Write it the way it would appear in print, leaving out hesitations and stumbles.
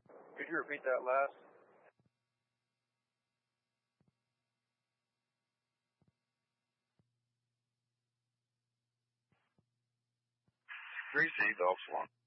Could you repeat that last? 3C, Golf 1.